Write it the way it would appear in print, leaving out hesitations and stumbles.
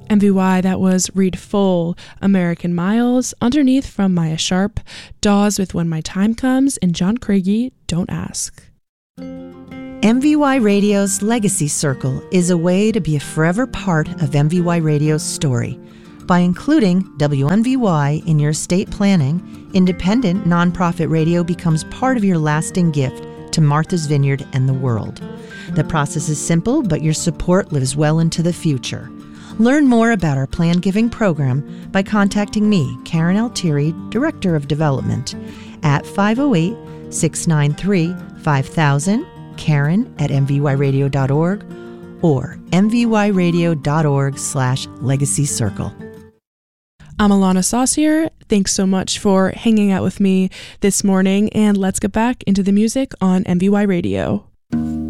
MVY, that was Read Full, American Miles, underneath from Maya Sharp, Dawes with When My Time Comes, and John Craigie, Don't Ask. MVY Radio's Legacy Circle is a way to be a forever part of MVY Radio's story. By including WMVY in your estate planning, independent nonprofit radio becomes part of your lasting gift to Martha's Vineyard and the world. The process is simple, but your support lives well into the future. Learn more about our Plan Giving program by contacting me, Karen Altieri, Director of Development, at 508-693-5000, Karen@mvyradio.org, or mvyradio.org/Legacy Circle. I'm Alana Saucier. Thanks so much for hanging out with me this morning, and let's get back into the music on MVY Radio.